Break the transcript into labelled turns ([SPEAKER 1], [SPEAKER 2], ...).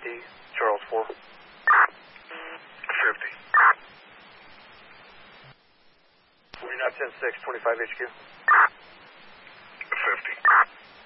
[SPEAKER 1] Charles 4. 50. We're not 10-6, 25 HQ.
[SPEAKER 2] 50.